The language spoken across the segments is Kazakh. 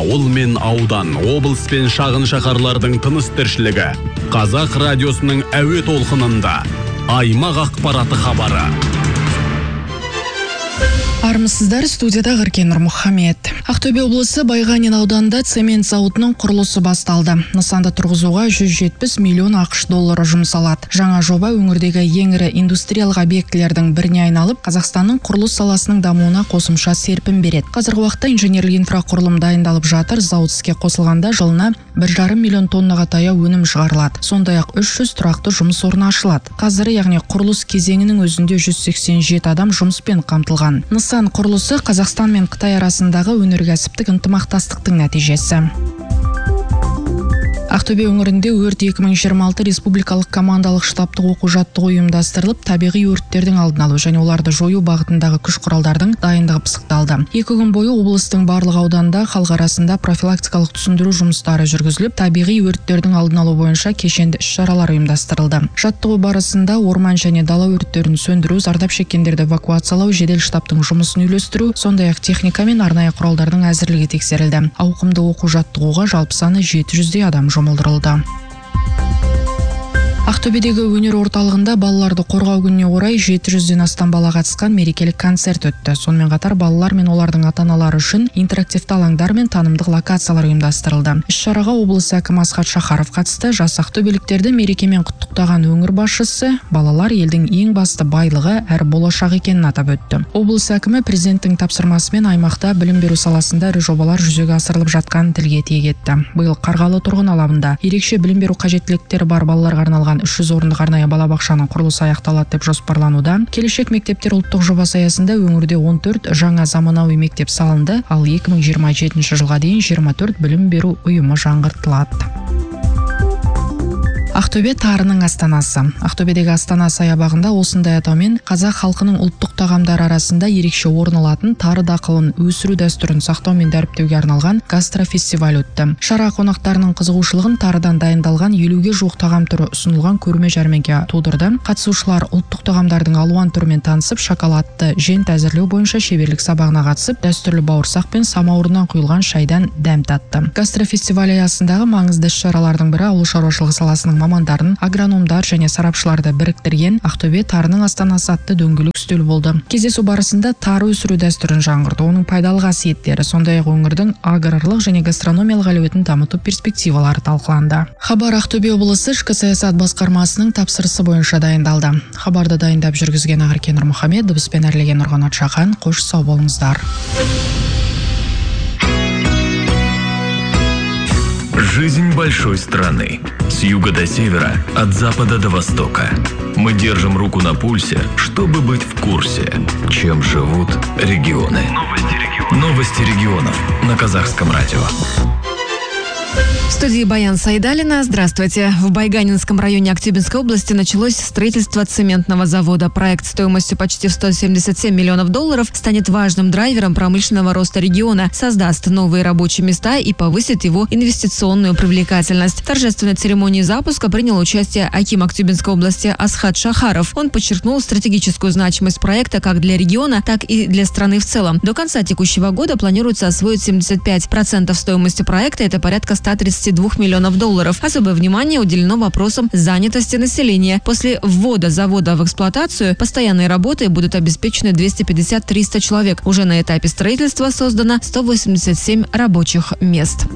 ауыл мен аудан, облыс пен шағын шаһарлардың тыныс тіршілігі. Қазақ радиосының әуе толқынында аймақ ақпараты хабары. Армысыздар, студияда Ғыркен Нұрмұхамед. Ақтөбе облысы Байғанин ауданында цемент зауытының құрылысы басталды. Нысанды тұрғызуға 170 миллион ақш доллары жұмсалады. Жаңа жоба өңірдегі ең ірі индустриялық объектілердің біріне айналып, Қазақстанның құрылыс саласының дамуына қосымша серпін береді. Қазіргі уақытта инженерлік инфрақұрылым дайындалып жатыр. Зауыт іске қосылғанда жылына 1,5 миллион тоннаға таяу өнім шығарылады. Сондай-ақ 300 тұрақты жұмыс орны ашылады. Қазір, яғни құрылыс кезеңінің өзінде 187 адам жұмыспен қамтылған. Нысан құрылысы Қазақстан мен Қытай арасындағы өнеркәсіптік ынтымақтастықтың нәтижесі. Ақтөбе өңірінде өрт 2026 республикалық командалық штабтық оқу-жаттығу ұйымдастырылып, табиғи өрттердің алдын алу және оларды жою бағытындағы күш құралдардың дайындығы пысықталды. 2 күн бойы облыстың барлық ауданында халық арасында профилактикалық түсіндіру жұмыстары жүргізіліп, табиғи өрттердің алдын алу бойынша кешенді іс-шаралар ұйымдастырылды. Жаттығу барысында орман және дала өрттерін сөндіру, зардап шеккендерді эвакуациялау, жедел штабтың жұмысын үйлестіру, сондай-ақ техника мен арнайы құралдардың әзірлігі тексерілді. Ауқымды оқу-жаттығуға жалпы саны 700 адам жұмылдырылды. Ақтөбедегі өнер орталығында балаларды қорғау күніне орай 700-ден астам бала қатысқан мерекелік концерт өтті. Сонымен қатар балалар мен олардың ата-аналары үшін интерактивті алаңдар мен танымдық локациялар ұйымдастырылды. Іс-шараға облыс әкімі Асхат Шахаров қатысты. Жас ақтөбеліктерді мерекемен құттықтаған өңір басшысы, балалар елдің ең басты байлығы әрі болашақ екенін атап өтті. Облыс әкімі президенттің тапсырмасымен аймақта білім беру саласында ірі жобалар жүзеге асырылып жатқанын тілге тиек етті. Биыл Қарғалы тұрғын алабында ерекше білім беру қажеттіліктері бар балаларға арналған 300 орындық арнайы балабақшаның құрылысы аяқталады деп жоспарлануда. Келешек мектептер ұлттық жобасы аясында өңірде 14 жаңа заманауи мектеп салынды, ал 2027 жылға дейін 24 білім беру ұйымы жаңғыртылады. Ақтөбе тарының астанасы. Ақтөбедегі Астана саябағында осындай атаумен қазақ халқының ұлттық тағамдары арасында ерекше орын алатын тары дақылын өсіру дәстүрін сақтау мен дәріптеуге арналған гастрофестиваль өтті. Шара қонақтарының қызығушылығын тарыдан дайындалған 50-ге жуық тағам түрі ұсынылған көрме жәрмеңке тудырды. Қатысушылар ұлттық тағамдардың алуан түрімен танысып, шоколадты жент әзірлеу бойынша шеберлік сабағына қатысып, дәстүрлі бауырсақ пен самаурыннан құйылған шайдан дәм татты. Гастрофестиваль аясындағы маңызды іс-шаралардың бірі ауыл шаруашылығы саласының мамандарын, агрономдар және сарапшыларды біріктірген Ақтөбе тарының астанасы атты дөңгелек үстел болды. Кездесу барысында тары өсіру дәстүрін жаңғырту, оның пайдалы қасиеттері, сондай-ақ өңірдің аграрлық және гастрономиялық әлеуетін дамыту перспективалары талқыланды. Хабар Ақтөбе облысы ішкі саясат басқармасының тапсырысы бойынша дайындалды. Хабарды дайындап жүргізген Ғыркен Нұрмұхамед, дыбыспен әрлеген Нұрғанат Шахан. Қош сау болыңыздар. Жизнь большой страны. С юга до севера, от запада до востока. Мы держим руку на пульсе, чтобы быть в курсе, чем живут регионы. Новости регионов на Казахском радио. В студии Баян Сайдалина. Здравствуйте. В Байганинском районе Актюбинской области началось строительство цементного завода. Проект стоимостью почти в 177 миллионов долларов станет важным драйвером промышленного роста региона, создаст новые рабочие места и повысит его инвестиционную привлекательность. В торжественной церемонии запуска принял участие аким Актюбинской области Асхат Шахаров. Он подчеркнул стратегическую значимость проекта как для региона, так и для страны в целом. До конца текущего года планируется освоить 75% стоимости проекта, это порядка 132 миллионов долларов. Особое внимание уделено вопросам занятости населения. После ввода завода в эксплуатацию постоянной работой будут обеспечены 250-300 человек. Уже на этапе строительства создано 187 рабочих мест.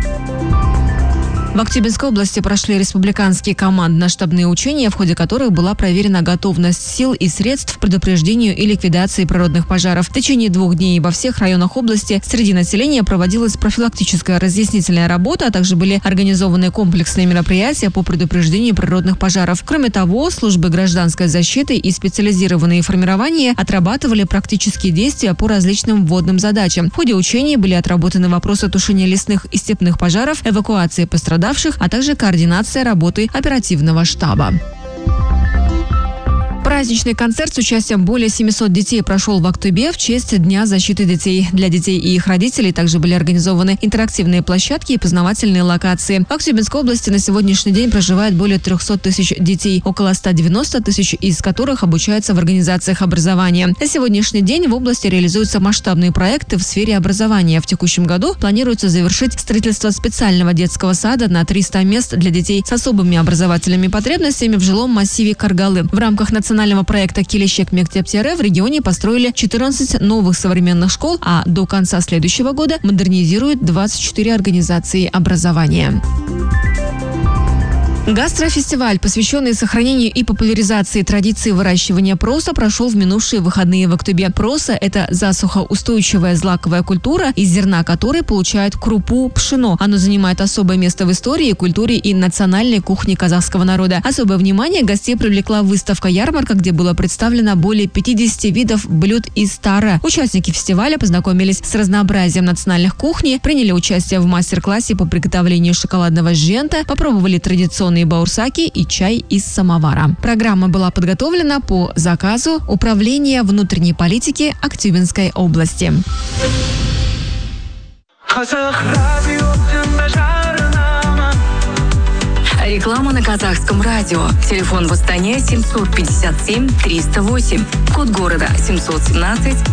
В Актюбинской области прошли республиканские командно-штабные учения, в ходе которых была проверена готовность сил и средств к предупреждению и ликвидации природных пожаров. В течение 2 дней во всех районах области среди населения проводилась профилактическая разъяснительная работа, а также были организованы комплексные мероприятия по предупреждению природных пожаров. Кроме того, службы гражданской защиты и специализированные формирования отрабатывали практические действия по различным водным задачам. В ходе учений были отработаны вопросы тушения лесных и степных пожаров, эвакуации пострадавших, а также координация работы оперативного штаба. Праздничный концерт с участием более 700 детей прошел в Актубе в честь Дня защиты детей. Для детей и их родителей также были организованы интерактивные площадки и познавательные локации. В Актюбинской области на сегодняшний день проживает более 300 тысяч детей, около 190 тысяч из которых обучаются в организациях образования. На сегодняшний день в области реализуются масштабные проекты в сфере образования. В текущем году планируется завершить строительство специального детского сада на 300 мест для детей с особыми образовательными потребностями в жилом массиве Каргалы. В рамках национального проекта «Келешек Мектеп-Тире» в регионе построили 14 новых современных школ, а до конца следующего года модернизируют 24 организации образования. Гастрофестиваль, посвященный сохранению и популяризации традиции выращивания проса, прошел в минувшие выходные в Актубе. Проса – это засухоустойчивая злаковая культура, из зерна которой получают крупу пшено. Оно занимает особое место в истории, культуре и национальной кухне казахского народа. Особое внимание гостей привлекла выставка-ярмарка, где было представлено более 50 видов блюд из тара. Участники фестиваля познакомились с разнообразием национальных кухней, приняли участие в мастер-классе по приготовлению шоколадного жента, попробовали традиционные баурсаки и чай из самовара. Программа была подготовлена по заказу Управления внутренней политики Актюбинской области. Реклама на казахском радио. Телефон в Астане 757 308. Код города 717